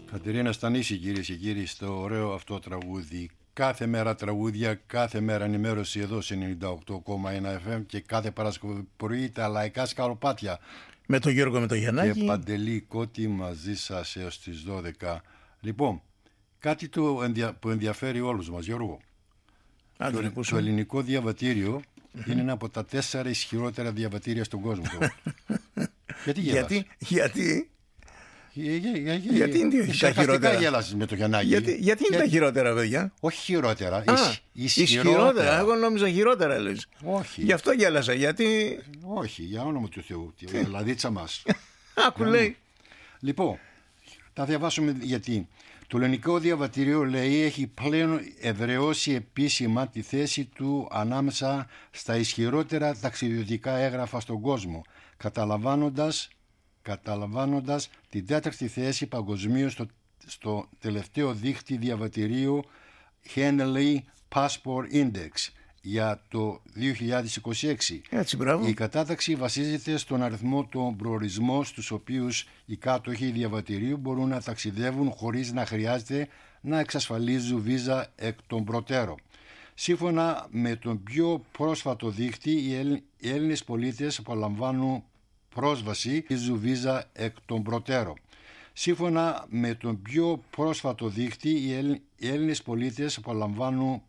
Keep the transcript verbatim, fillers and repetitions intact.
Κατερίνα Στανίση, κυρίες και κύριοι, στο ωραίο αυτό τραγούδι. Κάθε μέρα τραγούδια, κάθε μέρα ενημέρωση εδώ σε ενενήντα οκτώ κόμμα ένα εφ εμ και κάθε Παρασκευή πρωί τα λαϊκά σκαλοπάτια. Με τον Γιώργο, με τον Γιαννάκη. Και Παντελή Κώτη μαζί σας έως τις δώδεκα. Λοιπόν, κάτι το ενδια... που ενδιαφέρει όλους μας, Γιώργο. Α, το, το ελληνικό διαβατήριο είναι ένα από τα τέσσερα ισχυρότερα διαβατήρια στον κόσμο. Γιατί γελάς? Γιατί, γιατί, Για, για, για, για, γιατί είναι τα χειρότερα? Γέλασες με το Γιαννάκη. Γιατί, γιατί είναι για... τα χειρότερα, παιδιά? Όχι χειρότερα. Α, ισ, ισχυρότερα. ισχυρότερα. Εγώ νόμιζα χειρότερα, λες. Όχι. Γι' αυτό γέλασα. Γιατί. Όχι, για όνομα του Θεού. Δηλαδή τσαμάς. Άκου, λέει. Λοιπόν, θα διαβάσουμε γιατί. Το ελληνικό διαβατήριο, λέει, έχει πλέον εδραιώσει επίσημα τη θέση του ανάμεσα στα ισχυρότερα ταξιδιωτικά έγγραφα στον κόσμο, καταλαμβάνοντας, καταλαμβάνοντας την τέταρτη θέση παγκοσμίως στο, στο τελευταίο δίκτυ διαβατηρίου Henley Passport Index για το δύο χιλιάδες είκοσι έξι. Έτσι, μπράβο. Η κατάταξη βασίζεται στον αριθμό των προορισμών στους οποίους οι κάτοχοι διαβατηρίου μπορούν να ταξιδεύουν χωρίς να χρειάζεται να εξασφαλίζουν βίζα εκ των προτέρων. Σύμφωνα με τον πιο πρόσφατο δείκτη, οι Έλληνες πολίτες απολαμβάνουν πρόσβαση στη βίζα εκ των προτέρων. Σύμφωνα με τον πιο πρόσφατο δείκτη, οι Έλληνες πολίτες απολαμβάνουν